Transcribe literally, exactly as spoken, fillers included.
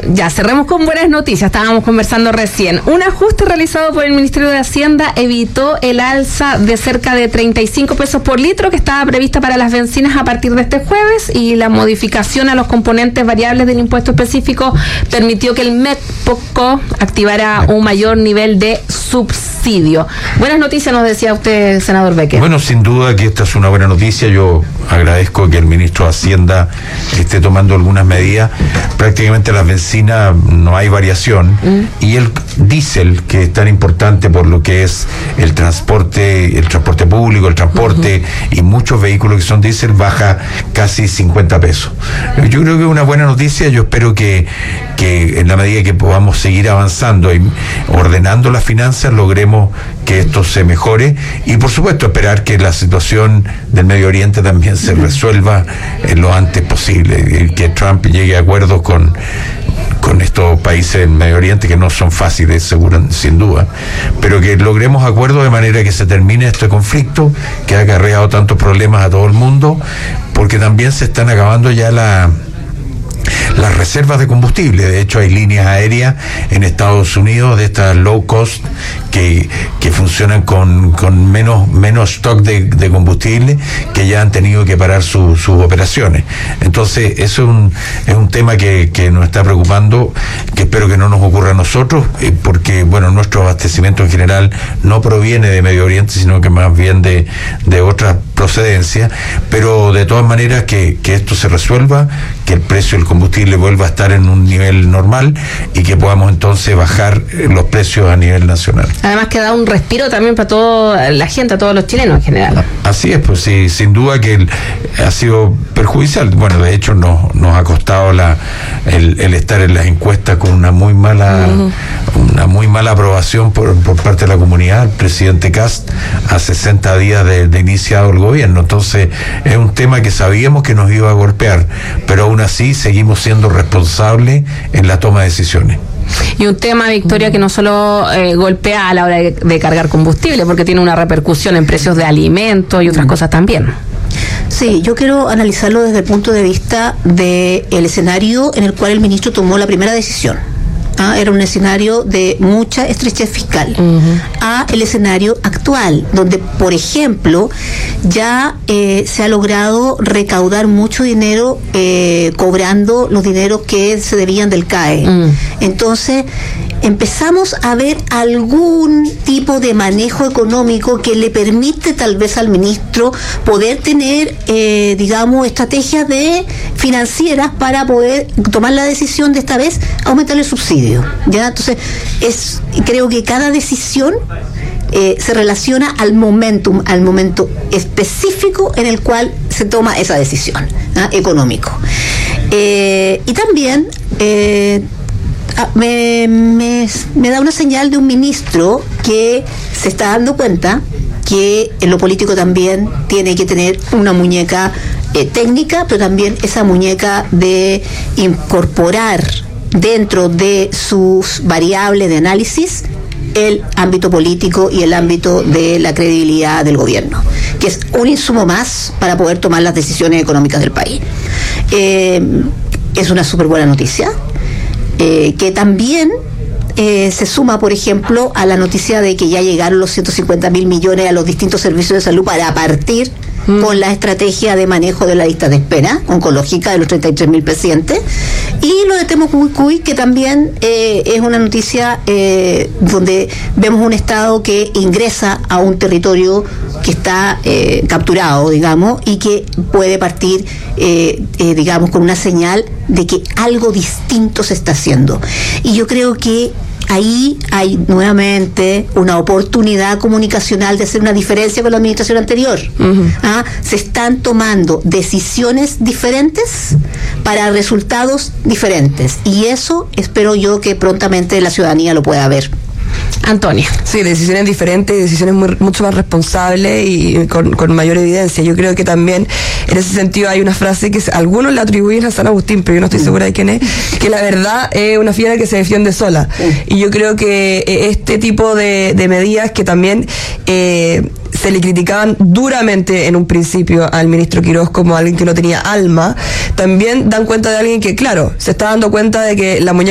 ya cerremos con buenas noticias. Estábamos conversando recién. Un ajuste realizado por el Ministerio de Hacienda evitó el alza de cerca de treinta y cinco pesos por litro que estaba prevista para las bencinas a partir de este jueves, y la modificación a los componentes variables del impuesto específico permitió que el MEPCO activara un mayor nivel de subsidio. Buenas noticias, nos decía usted, senador Becker. Bueno, sin duda que esta es una buena noticia. Yo agradezco que el ministro de Hacienda esté tomando algunas medidas. Prácticamente las bencinas no hay variación, mm. y el diésel, que es tan importante por lo que es el transporte, el transporte público, el transporte uh-huh. y muchos vehículos que son diésel, baja casi cincuenta pesos. Yo creo que es una buena noticia. Yo espero que, que en la medida que podamos seguir avanzando y ordenando las finanzas, logremos que esto se mejore, y por supuesto esperar que la situación del Medio Oriente también se resuelva eh, lo antes posible, y que Trump llegue a acuerdos con con estos países del Medio Oriente, que no son fáciles, seguro, sin duda, pero que logremos acuerdos de manera que se termine este conflicto que ha acarreado tantos problemas a todo el mundo, porque también se están acabando ya la las reservas de combustible. De hecho, hay líneas aéreas en Estados Unidos de estas low cost que, que funcionan con, con menos, menos stock de, de combustible, que ya han tenido que parar su, sus operaciones. Entonces, eso es un, es un tema que, que nos está preocupando, que espero que no nos ocurra a nosotros, eh, porque, bueno, nuestro abastecimiento en general no proviene de Medio Oriente, sino que más bien de, de otras procedencias, pero de todas maneras que, que esto se resuelva, que el precio del combustible vuelva a estar en un nivel normal y que podamos entonces bajar los precios a nivel nacional. Además que da un respiro también para toda la gente, a todos los chilenos en general. Así es, pues sí, sin duda que el, ha sido perjudicial. Bueno, de hecho nos, nos ha costado la, el, el estar en las encuestas con una muy mala uh-huh. una muy mala aprobación por, por parte de la comunidad, el presidente Kast, a sesenta días de, de iniciado el gobierno. Entonces es un tema que sabíamos que nos iba a golpear, pero aún así seguimos siendo responsables en la toma de decisiones. Y un tema, Victoria, que no solo eh, golpea a la hora de, de cargar combustible, porque tiene una repercusión en precios de alimentos y otras cosas también. Sí, yo quiero analizarlo desde el punto de vista del escenario en el cual el ministro tomó la primera decisión. ¿Ah? Era un escenario de mucha estrechez fiscal, uh-huh. a el escenario actual, donde, por ejemplo, ya eh, se ha logrado recaudar mucho dinero eh, cobrando los dineros que se debían del C A E. Uh-huh. Entonces, empezamos a ver algún tipo de manejo económico que le permite tal vez al ministro poder tener, eh, digamos, estrategias de financieras para poder tomar la decisión de esta vez aumentar el subsidio. ¿Ya? Entonces, es, creo que cada decisión eh, se relaciona al momentum, al momento específico en el cual se toma esa decisión, ¿ah? económico. Eh, y también eh, me, me, me da una señal de un ministro que se está dando cuenta que en lo político también tiene que tener una muñeca eh, técnica, pero también esa muñeca de incorporar dentro de sus variables de análisis el ámbito político y el ámbito de la credibilidad del gobierno, que es un insumo más para poder tomar las decisiones económicas del país. Eh, es una súper buena noticia, eh, que también eh, se suma, por ejemplo, a la noticia de que ya llegaron los ciento cincuenta mil millones a los distintos servicios de salud para partir Mm. con la estrategia de manejo de la lista de espera oncológica de los treinta y tres mil pacientes, y lo de Temucuicui, que también eh, es una noticia eh, donde vemos un Estado que ingresa a un territorio que está eh, capturado, digamos, y que puede partir, eh, eh, digamos, con una señal de que algo distinto se está haciendo. Y yo creo que ahí hay nuevamente una oportunidad comunicacional de hacer una diferencia con la administración anterior. Uh-huh. ¿Ah? Se están tomando decisiones diferentes para resultados diferentes, y eso espero yo que prontamente la ciudadanía lo pueda ver. Antonia. Sí, decisiones diferentes, decisiones muy, mucho más responsables y con, con mayor evidencia. Yo creo que también en ese sentido hay una frase que algunos le atribuyen a San Agustín, pero yo no estoy segura de quién es, que la verdad es una fiera que se defiende sola. Y yo creo que este tipo de, de medidas que también eh, se le criticaban duramente en un principio al ministro Quirós como alguien que no tenía alma, también dan cuenta de alguien que, claro, se está dando cuenta de que la muñeca